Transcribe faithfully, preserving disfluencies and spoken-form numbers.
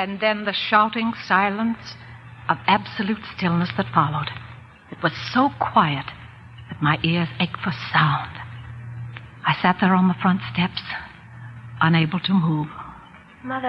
And then the shouting silence of absolute stillness that followed. It was so quiet that my ears ached for sound. I sat there on the front steps, unable to move. Mother,